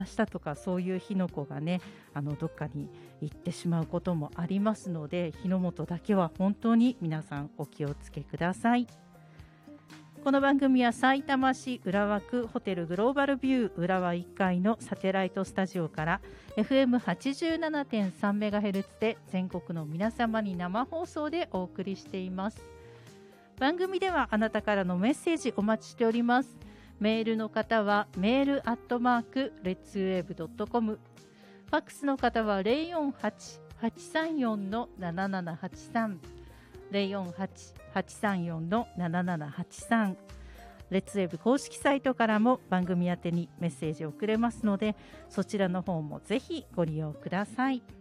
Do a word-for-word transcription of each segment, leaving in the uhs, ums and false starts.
したとか、そういう火の粉がね、あのどっかに行ってしまうこともありますので、火の元だけは本当に皆さんお気をつけください。この番組はさいたま市浦和区ホテルグローバルビュー浦和いっかいのサテライトスタジオから エフエムはちじゅうななてんさんメガヘルツ で全国の皆様に生放送でお送りしています。番組ではあなたからのメッセージお待ちしております。メールの方はメールアットマークレッツウェーブドットコム、ファックスの方は ゼロよんはち はちさんよん ななななはちさん ゼロよんはち はちさんよん ななななはちさん、レッツウェーブ公式サイトからも番組宛てにメッセージを送れますので、そちらの方もぜひご利用ください。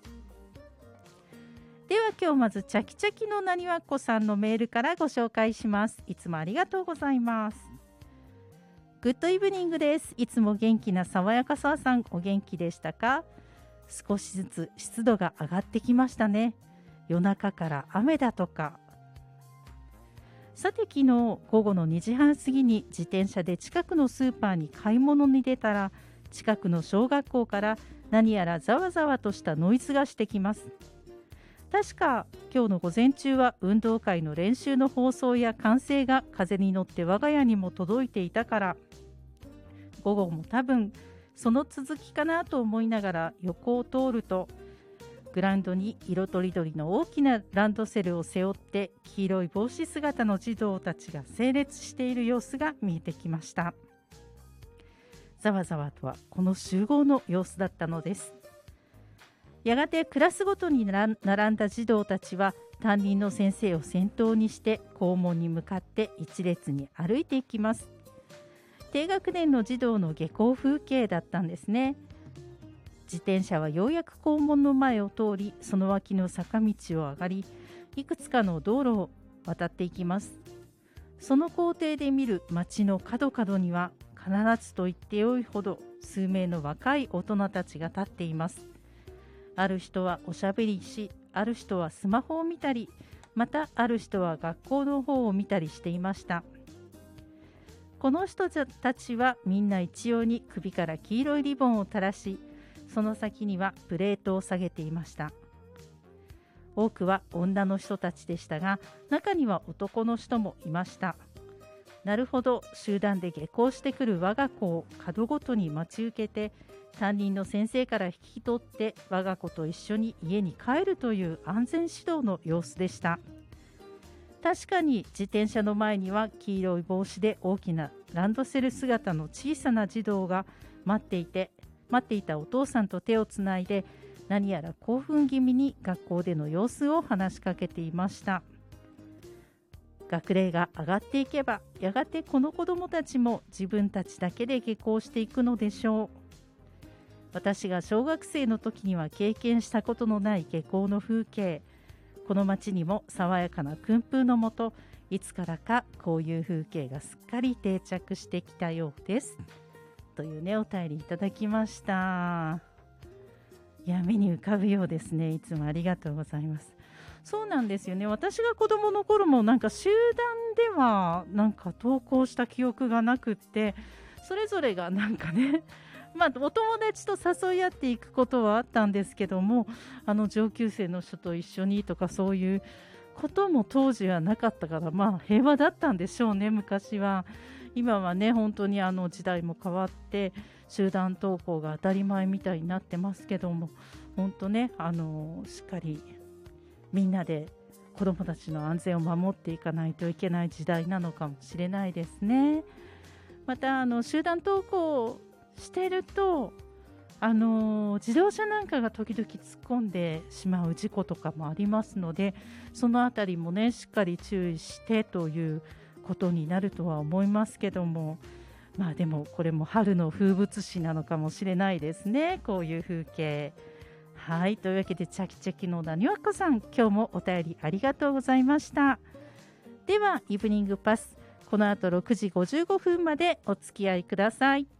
では今日まずチャキチャキのなにわっこさんのメールからご紹介します。いつもありがとうございます。グッドイブニングです。いつも元気な爽やかささん、お元気でしたか？少しずつ湿度が上がってきましたね。夜中から雨だとか。さて昨日午後のにじはん過ぎに自転車で近くのスーパーに買い物に出たら、近くの小学校から何やらざわざわとしたノイズがしてきます。確か今日の午前中は運動会の練習の放送や歓声が風に乗って我が家にも届いていたから、午後も多分その続きかなと思いながら横を通ると、グラウンドに色とりどりの大きなランドセルを背負って黄色い帽子姿の児童たちが整列している様子が見えてきました。ざわざわとはこの集合の様子だったのです。やがてクラスごとに並んだ児童たちは担任の先生を先頭にして校門に向かって一列に歩いていきます。低学年の児童の下校風景だったんですね。自転車はようやく校門の前を通り、その脇の坂道を上がり、いくつかの道路を渡っていきます。その校庭で見る街の角々には、必ずと言ってよいほど数名の若い大人たちが立っています。ある人はおしゃべりし、ある人はスマホを見たり、またある人は学校の方を見たりしていました。この人たちはみんな一様に首から黄色いリボンを垂らし、その先にはプレートを下げていました。多くは女の人たちでしたが、中には男の人もいました。なるほど、集団で下校してくる我が子を角ごとに待ち受けて、担任の先生から引き取って我が子と一緒に家に帰るという安全指導の様子でした。確かに自転車の前には黄色い帽子で大きなランドセル姿の小さな児童が待っていて、待っていたお父さんと手をつないで、何やら興奮気味に学校での様子を話しかけていました。学齢が上がっていけば、やがてこの子どもたちも自分たちだけで下校していくのでしょう。私が小学生の時には経験したことのない下校の風景、この町にも爽やかな訓風のもと、いつからかこういう風景がすっかり定着してきたようですというね、お便りいただきました。いや、目に浮かぶようですね。いつもありがとうございます。そうなんですよね。私が子供の頃もなんか集団ではなんか登校した記憶がなくって、それぞれがなんかねまあ、お友達と誘い合っていくことはあったんですけども、あの上級生の人と一緒にとかそういうことも当時はなかったから、まあ平和だったんでしょうね、昔は。今はね、本当にあの時代も変わって集団登校が当たり前みたいになってますけども、本当ね、あのしっかりみんなで子どもたちの安全を守っていかないといけない時代なのかもしれないですね。またあの集団登校してると、あの自動車なんかが時々突っ込んでしまう事故とかもありますので、そのあたりもねしっかり注意してということになるとは思いますけども、まあでもこれも春の風物詩なのかもしれないですね、こういう風景。はい、というわけでチャキチャキのなにわっこさん、今日もお便りありがとうございました。ではイブニングパス、この後ろくじごじゅうごふんまでお付き合いください。